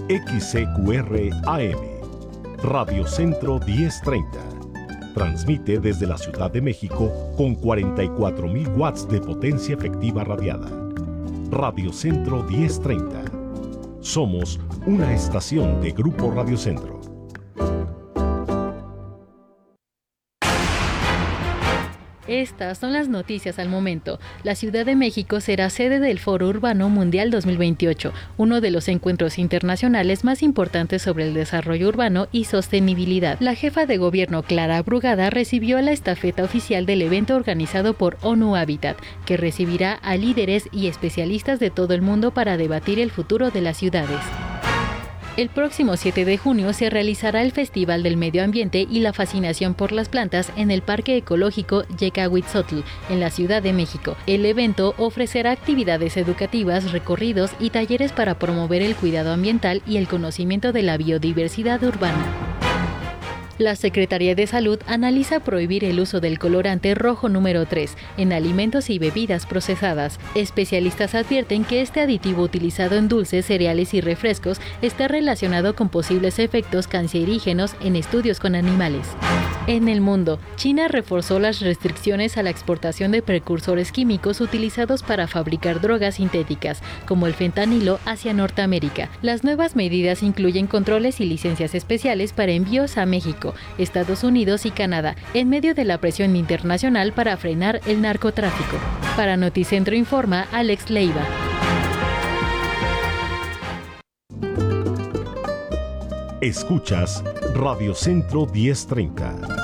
XCQR AM, Radio Centro 1030. Transmite desde la Ciudad de México con 44.000 watts de potencia efectiva radiada. Radio Centro 1030. Somos una estación de Grupo Radio Centro. Estas son las noticias al momento. La Ciudad de México será sede del Foro Urbano Mundial 2028, uno de los encuentros internacionales más importantes sobre el desarrollo urbano y sostenibilidad. La jefa de gobierno, Clara Brugada, recibió la estafeta oficial del evento organizado por ONU Habitat, que recibirá a líderes y especialistas de todo el mundo para debatir el futuro de las ciudades. El próximo 7 de junio se realizará el Festival del Medio Ambiente y la Fascinación por las Plantas en el Parque Ecológico Yecahuitzotl, en la Ciudad de México. El evento ofrecerá actividades educativas, recorridos y talleres para promover el cuidado ambiental y el conocimiento de la biodiversidad urbana. La Secretaría de Salud analiza prohibir el uso del colorante rojo número 3 en alimentos y bebidas procesadas. Especialistas advierten que este aditivo utilizado en dulces, cereales y refrescos está relacionado con posibles efectos cancerígenos en estudios con animales. En el mundo, China reforzó las restricciones a la exportación de precursores químicos utilizados para fabricar drogas sintéticas, como el fentanilo, hacia Norteamérica. Las nuevas medidas incluyen controles y licencias especiales para envíos a México, Estados Unidos y Canadá, en medio de la presión internacional para frenar el narcotráfico. Para Noticentro informa Alex Leiva. Escuchas Radio Centro 1030.